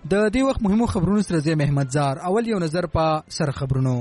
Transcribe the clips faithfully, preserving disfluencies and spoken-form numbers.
د دې وخت مهمو خبرونو سره زه محمد زار. اول یو نظر په سر خبرونو.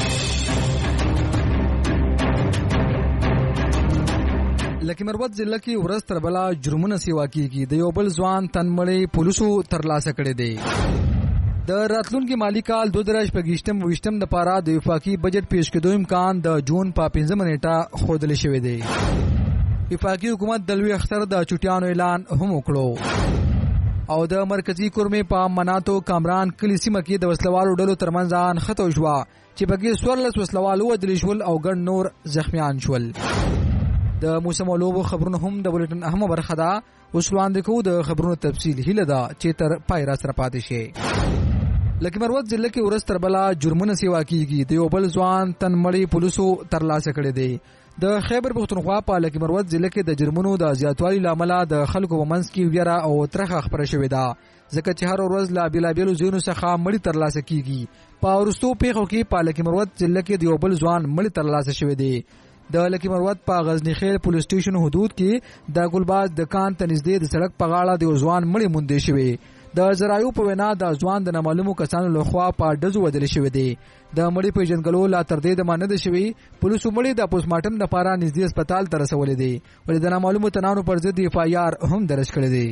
لکه مروت ضلع کې ورځ تر بله جرمونه سیوا کیږي. د یو بل ځوان تنمړی پولیسو ترلاسه کړی دی. د راتلونکي مالی کال دوه زره شپږ ویشتم دپاره د وفاقي بجټ پیش کېدو امکان د جون په پنځمه نیټه ښودلی شوی دی. وفاقي حکومت د لوی اختر د چوټیانو اعلان هم وکړو او د مرکزي کورمې په مناتو کامران کلي سیمه کې د وسلوالو ډلو ترمنځ نښته وشوه چې پکې څوارلس وسلوال ووژل شول او ګڼ نور زخمیان شول. د موسم لوبو خبرونه هم د بولټن اهمه برخه ده. اوس وړاندې کوو د خبرونو تفصیل. هیله ده چې تر پای را سره پاتې شي. لکه مروت ضلع کې ورځ تر بله جرمونه سیوا کیږي. د یو بل ځوان تنمړی پولیسو ترلاسه کړی دی. د خیبر پښتونخوا په لکه مروت ضلع کې د جرمونو د زیاتوالي له امله د خلکو په منځ کې ویره او ترخه خپره شوې ده، ځکه چې هر ورځ له بېلابېلو ځایونو څخه مړي ترلاسه کیږي. په وروستو پیښو کې په لکه مروت ضلع کې د یو بل ځوان مړي ترلاسه شوی دی. د لکی مروت په غزنی خیل پولیس سټیشن حدود کې د ګلباز د کان ته نږدې د سړک په غاړه د ځوان مړی موندل شوی. د زرایو په وینا د ځوان د نامعلومو کسانو لخوا په ډزو وژل شوی دی. د مړي پیژندګلو لا تر دې دمه نه ده شوی. پولیسو مړي د پوسټمارټم لپاره نږدې هسپتال ته رسولی دی، ولې د نامعلومو تنانو پر ضد اف آی آر هم درج کړی دی.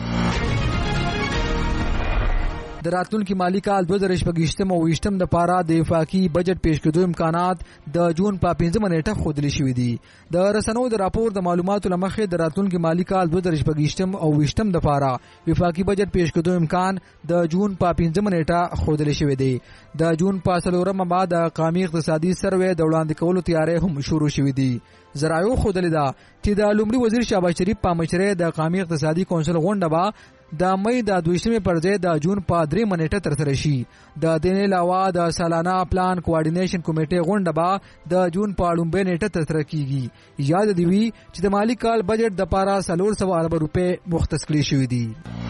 د راتلونکي مالی کال دوه زره شپږ ویشتم دپاره د وفاقي بجټ پیش کېدو امکانات د جون په پنځمه نیټه ښودلی شوي دي. د رسنیو د راپور د معلوماتو له مخې د راتلونکي مالی کال دوه زره شپږ ویشتم دپاره وفاقي بجټ پیش کېدو امکان د جون په پنځمه نیټه ښودلی شوی دی. د جون په څلورمه بعد د قومي اقتصادي سروې د وړاندې کولو تیاری هم شروع شوي دي. زرایو ښودلې ده چې د لومړي وزیر شهباز شریف په مشرۍ د قومي اقتصادي کونسل غونډه به د مئی د دویشتمې پر ځای د جون په درېیمه نیټه ترسره شي. د دې علاوه د سالانه پلان کوارډینیشن کمیټې غونډه به د جون په لومړۍ نیټه ترسره کیږي. یاد دې وي چې د مالی کال بجټ دپاره څلور سوه اربه روپۍ مختص کړي شوي دي.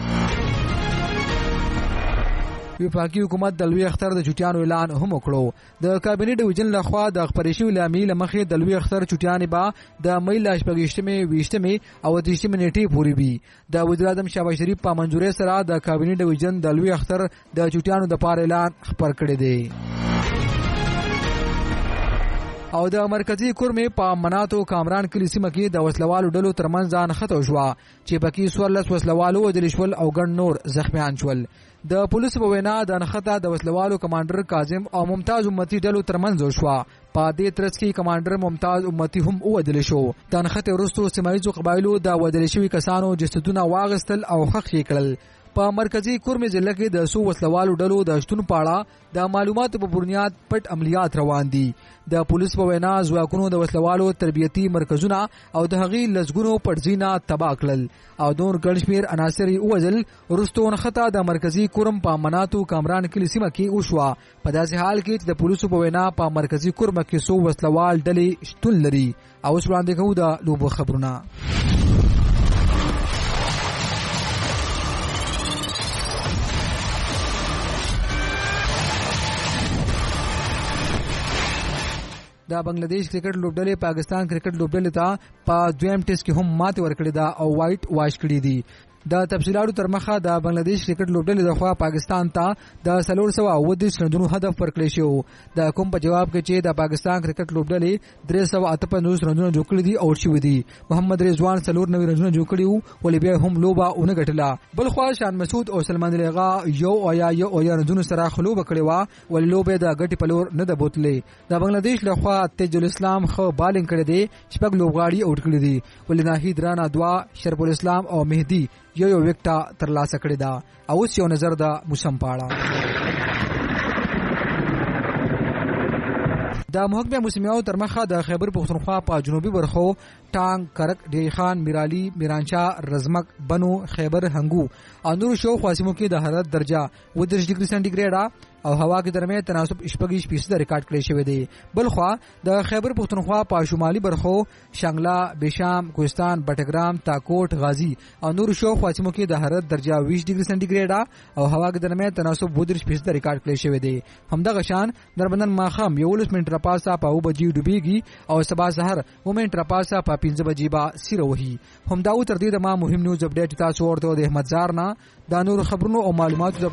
وفاقي حکومت د لوی اختر د چوټیانو اعلان هم وکړو. د کابینې ډیویژن لخوا د خپرې شوي لامل له مخې د لوی اختر چوټیانې به د مئی له شپږویشتمې ویشتمې او اتهشتمې نیټې پورې وي. د وزیر اعظم شهباز شریف په منظورۍ سره د کابینې ډیویژن د لوی اختر د چوټیانو دپاره اعلان خپر کړی دی. او د مرکزی کورمې په مناتو کامران کلي سیمه کې د وسلوالو ډلو ترمنځ نښته وشوه چې پکې څوارلس وسلوال ووژل شول او ګڼ نور زخمیان شول. د پولیسو په وینا د نښته د وسلوالو کمانډر کاظم او ممتاز امتی ډلو ترمنځ وشوه. په دې ترڅ کې کمانډر ممتاز امتی هم ووژل شو. د نښتې وروستو سیمه ییزو قبایلو د وژل شوي کسانو جسدونه واغستل او ښخ یې کړل. په مرکزی کورمې ضلع کې د څو وسلوالو ډلو د شتون په اړه د معلوماتو په بنیاد پټ عملیات روان دي. د پولیس په وینا ځواکونو د وسلوالو تربیتي مرکزونه او د هغې لسګونو پټزینه تباه کړل او نور ګڼ شمېر عناصر یې ووژل. وروستو نښته د مرکزي کورم په مناتو کامران کلي سیمه کې وشوه. په داسې حال کې چې د پولیسو په وینا په مرکزي کورمه کې څو وسلوال ډلې شتون لري. او اوس وړاندې کوو د لوبو خبرونه. د بنگلاديش کرکټ لوبډلې پاکستان کرکټ لوبډلې ته په دویم ټیسټ کې هم ماتې ورکړې ده او وایټ واش کړي دي. د تفصیلاتو تر مخه د بنگلاديش کرکټ لوبډلې لخوا پاکستان ته د څلور سوه اووه دېرش رنونو هدف ورکړی شو. د کوم په جواب کې چې د پاکستان کرکټ لوبډلې درې سوه اته پنځوس رنونه جوړ کړي دي او شوي دي. محمد رضوان څلور نوي رنونه جوړ کړي وو، ولې بیا هم لوبه ونه ګټله. بل خوا شان مسعود او سلمان لیغا یو او یا یو او یا رنونو سره خلوبه کړې وه، ولې لوبه د ګټې په لور نه ده بوتلې. د بنگلاديش لخوا تیج الاسلام ښه بالینګ کړی دی، شپږ لوبغاړي اوټ کړي دي، ولې ناهید رانا دوه، شرف الاسلام او مهدي یو یو وکټه ترلاسه کړې ده. او اوس یو نظر د موسم په اړه. د محکمه موسمیاو تر مخه د خیبر پښتونخوا په جنوبي برخو ټانګ، کرک، ډیری خان، میرالي، میرانشاه، رزمک، بنو، خیبر، هنګو او نور شاوخوا سیمو کې د حرارت درجه اوه دېرش ډګري سانتي او هوا کې درمه تناسب شپږ فیصد ریکارډ کړی شوی دی. بل خوا د خیبر پښتونخوا په شمالي برخو شانګلا، بشام، کوهستان، بټګرام، تاکوټ، غازی او نور شاوخوا سیمو کې د حرارت درجه ویش ډګري سانتي او هوا کې درمه تناسب اوه دېرش فیصد ریکارډ کړی شوی دی. همدغه شان دربندن ماخام یولس منټ پاسه په اوه بجې ډوبېږي او سبا سحر اوه منټ پاسه په پنځه بجې به سیره وهي. همدا و تر دې د ما مهم نیوز اپډیټ تاسو ورته د احمد زار نه د نور خبرونو او معلوماتو